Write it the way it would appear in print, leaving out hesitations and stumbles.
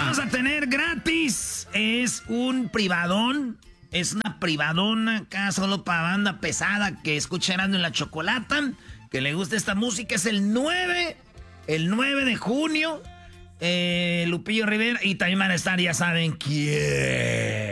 vamos a tener gratis. Es un privadón. Es una privadona acá solo para banda pesada que escucha Erasmo en la Chocolata. Que le gusta esta música. Es el 9 de junio. Lupillo Rivera. Y también van a estar, ya saben quién.